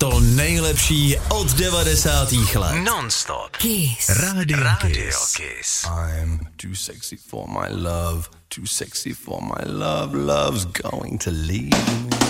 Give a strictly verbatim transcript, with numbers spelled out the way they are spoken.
To nejlepší od devadesátých let. Non-stop. Kiss. Radio, Radio Kiss. Kiss. I'm too sexy for my love, too sexy for my love, love's going to leave me.